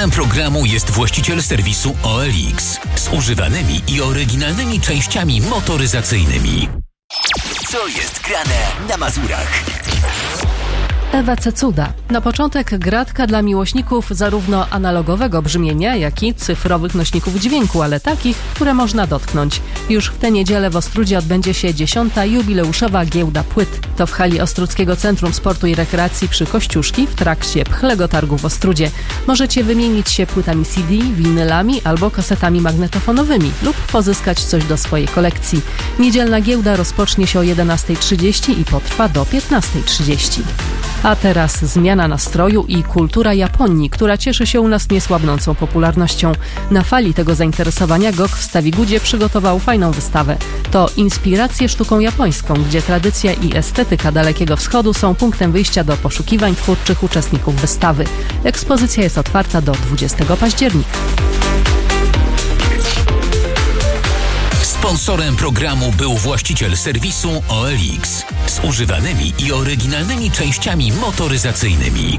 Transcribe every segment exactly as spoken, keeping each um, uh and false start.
Sponsorem programu jest właściciel serwisu O L X z używanymi i oryginalnymi częściami motoryzacyjnymi. Co jest grane na Mazurach? Ewa Cecuda. Na początek gratka dla miłośników zarówno analogowego brzmienia, jak i cyfrowych nośników dźwięku, ale takich, które można dotknąć. Już w tę niedzielę w Ostródzie odbędzie się dziesiąta jubileuszowa giełda płyt. To w hali Ostródzkiego Centrum Sportu i Rekreacji przy Kościuszki w trakcie Pchlego Targu w Ostródzie. Możecie wymienić się płytami C D, winylami albo kasetami magnetofonowymi lub pozyskać coś do swojej kolekcji. Niedzielna giełda rozpocznie się o jedenasta trzydzieści i potrwa do piętnasta trzydzieści. A teraz zmiana nastroju i kultura Japonii, która cieszy się u nas niesłabnącą popularnością. Na fali tego zainteresowania G O K w Stawigudzie przygotował fajną wystawę. To Inspiracje sztuką japońską, gdzie tradycja i estetyka Dalekiego Wschodu są punktem wyjścia do poszukiwań twórczych uczestników wystawy. Ekspozycja jest otwarta do dwudziestego października. Sponsorem programu był właściciel serwisu O L X z używanymi i oryginalnymi częściami motoryzacyjnymi.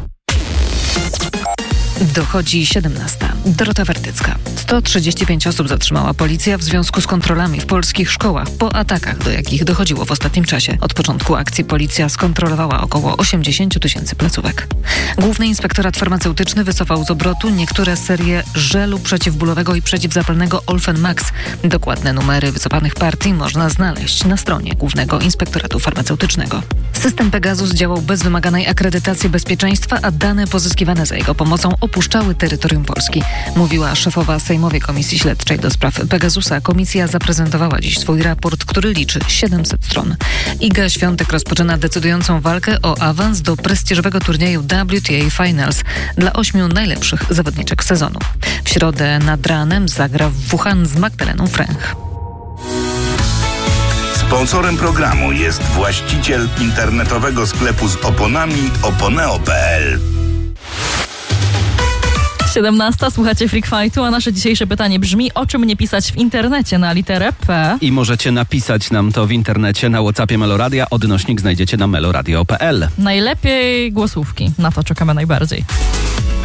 Dochodzi siedemnasta. Dorota Wertycka. sto trzydzieści pięć osób zatrzymała policja w związku z kontrolami w polskich szkołach po atakach, do jakich dochodziło w ostatnim czasie. Od początku akcji policja skontrolowała około osiemdziesiąt tysięcy placówek. Główny Inspektorat Farmaceutyczny wycofał z obrotu niektóre serie żelu przeciwbólowego i przeciwzapalnego Olfen Max. Dokładne numery wycofanych partii można znaleźć na stronie Głównego Inspektoratu Farmaceutycznego. System Pegasus działał bez wymaganej akredytacji bezpieczeństwa, a dane pozyskiwane za jego pomocą opuszczały terytorium Polski, mówiła szefowa Sejmowej Komisji Śledczej do spraw Pegasusa. Komisja zaprezentowała dziś swój raport, który liczy siedemset stron. Iga Świątek rozpoczyna decydującą walkę o awans do prestiżowego turnieju W T A Finals dla ośmiu najlepszych zawodniczek sezonu. W środę nad ranem zagra w Wuhan z Magdaleną Fręch. Sponsorem programu jest właściciel internetowego sklepu z oponami oponeo kropka p l. siedemnasta, słuchacie Freak Fightu, a nasze dzisiejsze pytanie brzmi: o czym nie pisać w internecie na literę P? I możecie napisać nam to w internecie na WhatsAppie Meloradia. Odnośnik znajdziecie na meloradio kropka p l. Najlepiej głosówki, na to czekamy najbardziej.